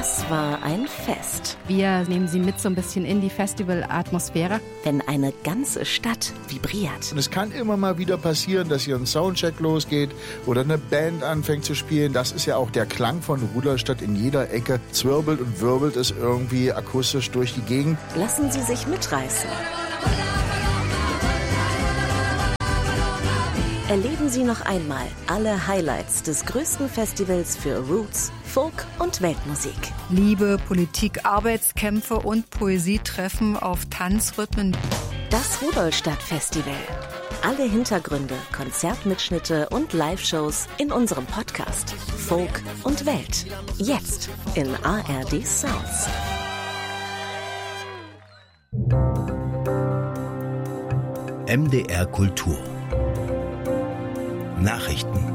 Das war ein Fest. Wir nehmen Sie mit so ein bisschen in die Festivalatmosphäre. Wenn eine ganze Stadt vibriert. Und es kann immer mal wieder passieren, dass hier ein Soundcheck losgeht oder eine Band anfängt zu spielen. Das ist ja auch der Klang von Rudolstadt in jeder Ecke. Zwirbelt und wirbelt es irgendwie akustisch durch die Gegend. Lassen Sie sich mitreißen. Erleben Sie noch einmal alle Highlights des größten Festivals für Roots, Folk und Weltmusik. Liebe, Politik, Arbeitskämpfe und Poesietreffen auf Tanzrhythmen. Das Rudolstadt-Festival. Alle Hintergründe, Konzertmitschnitte und Live-Shows in unserem Podcast Folk und Welt. Jetzt in ARD Sounds. MDR Kultur Nachrichten.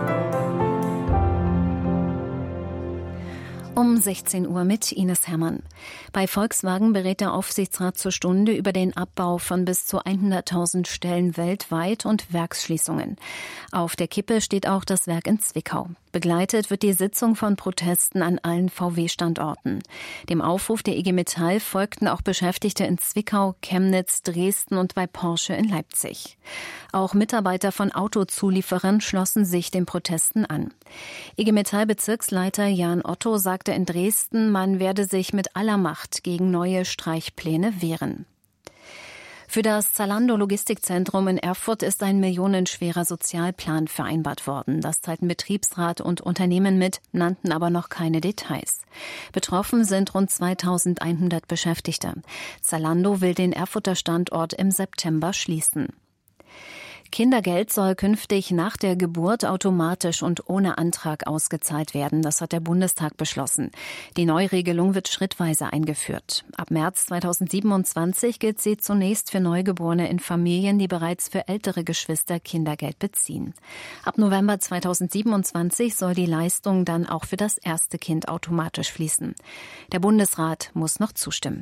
Um 16 Uhr mit Ines Herrmann. Bei Volkswagen berät der Aufsichtsrat zur Stunde über den Abbau von bis zu 100.000 Stellen weltweit und Werksschließungen. Auf der Kippe steht auch das Werk in Zwickau. Begleitet wird die Sitzung von Protesten an allen VW-Standorten. Dem Aufruf der IG Metall folgten auch Beschäftigte in Zwickau, Chemnitz, Dresden und bei Porsche in Leipzig. Auch Mitarbeiter von Autozulieferern schlossen sich den Protesten an. IG Metall-Bezirksleiter Jan Otto sagte in Dresden, man werde sich mit aller Macht gegen neue Streichpläne wehren. Für das Zalando-Logistikzentrum in Erfurt ist ein millionenschwerer Sozialplan vereinbart worden. Das teilten Betriebsrat und Unternehmen mit, nannten aber noch keine Details. Betroffen sind rund 2.100 Beschäftigte. Zalando will den Erfurter Standort im September schließen. Kindergeld soll künftig nach der Geburt automatisch und ohne Antrag ausgezahlt werden. Das hat der Bundestag beschlossen. Die Neuregelung wird schrittweise eingeführt. Ab März 2027 gilt sie zunächst für Neugeborene in Familien, die bereits für ältere Geschwister Kindergeld beziehen. Ab November 2027 soll die Leistung dann auch für das erste Kind automatisch fließen. Der Bundesrat muss noch zustimmen.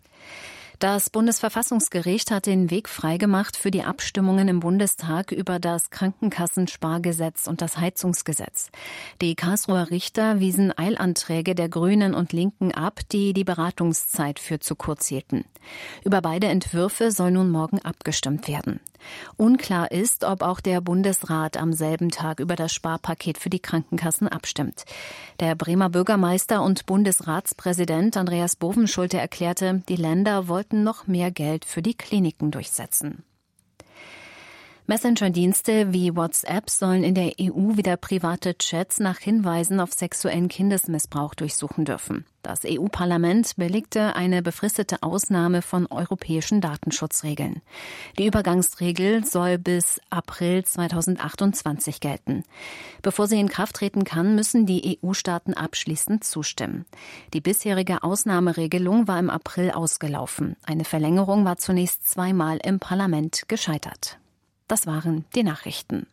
Das Bundesverfassungsgericht hat den Weg freigemacht für die Abstimmungen im Bundestag über das Krankenkassenspargesetz und das Heizungsgesetz. Die Karlsruher Richter wiesen Eilanträge der Grünen und Linken ab, die die Beratungszeit für zu kurz hielten. Über beide Entwürfe soll nun morgen abgestimmt werden. Unklar ist, ob auch der Bundesrat am selben Tag über das Sparpaket für die Krankenkassen abstimmt. Der Bremer Bürgermeister und Bundesratspräsident Andreas Bovenschulte erklärte, die Länder wollten noch mehr Geld für die Kliniken durchsetzen. Messenger-Dienste wie WhatsApp sollen in der EU wieder private Chats nach Hinweisen auf sexuellen Kindesmissbrauch durchsuchen dürfen. Das EU-Parlament billigte eine befristete Ausnahme von europäischen Datenschutzregeln. Die Übergangsregel soll bis April 2028 gelten. Bevor sie in Kraft treten kann, müssen die EU-Staaten abschließend zustimmen. Die bisherige Ausnahmeregelung war im April ausgelaufen. Eine Verlängerung war zunächst 2-mal im Parlament gescheitert. Das waren die Nachrichten.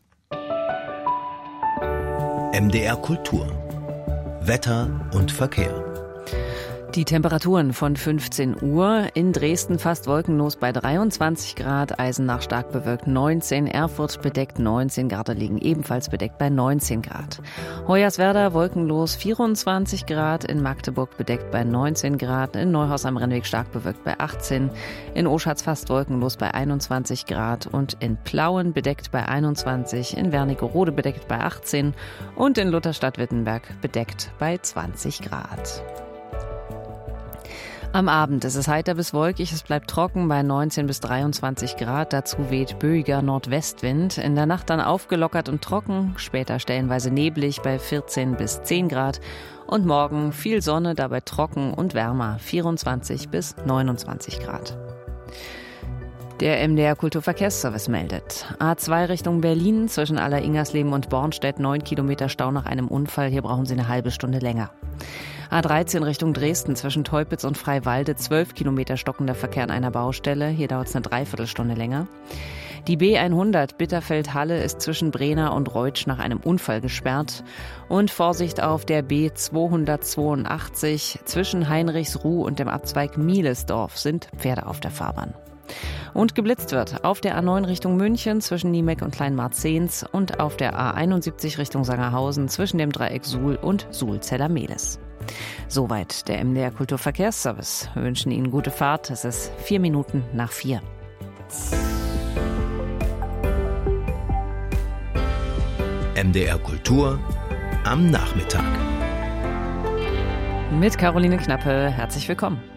MDR Kultur Wetter und Verkehr. Die Temperaturen von 15 Uhr, in Dresden fast wolkenlos bei 23 Grad, Eisenach stark bewölkt 19, Erfurt bedeckt 19, Gardelegen ebenfalls bedeckt bei 19 Grad. Hoyerswerda wolkenlos 24 Grad, in Magdeburg bedeckt bei 19 Grad, in Neuhaus am Rennweg stark bewölkt bei 18, in Oschatz fast wolkenlos bei 21 Grad und in Plauen bedeckt bei 21, in Wernigerode bedeckt bei 18 und in Lutherstadt-Wittenberg bedeckt bei 20 Grad. Am Abend ist es heiter bis wolkig, es bleibt trocken bei 19 bis 23 Grad. Dazu weht böiger Nordwestwind. In der Nacht dann aufgelockert und trocken, später stellenweise neblig bei 14 bis 10 Grad. Und morgen viel Sonne, dabei trocken und wärmer, 24 bis 29 Grad. Der MDR Kulturverkehrsservice meldet. A2 Richtung Berlin, zwischen Aller-Ingersleben und Bornstedt 9 Kilometer Stau nach einem Unfall. Hier brauchen Sie eine halbe Stunde länger. A13 Richtung Dresden, zwischen Teupitz und Freiwalde 12 Kilometer stockender Verkehr an einer Baustelle. Hier dauert es eine Dreiviertelstunde länger. Die B100 Bitterfeld-Halle ist zwischen Brena und Reutsch nach einem Unfall gesperrt. Und Vorsicht auf der B282 zwischen Heinrichsruh und dem Abzweig Mihlesdorf sind Pferde auf der Fahrbahn. Und geblitzt wird auf der A9 Richtung München zwischen Niemeck und Kleinmarzens und auf der A71 Richtung Sangerhausen zwischen dem Dreieck Suhl und Suhl-Zellermehlis. Soweit der MDR Kulturverkehrsservice. Wir wünschen Ihnen gute Fahrt. Es ist 4 Minuten nach 4. MDR Kultur am Nachmittag. Mit Caroline Knappe. Herzlich willkommen.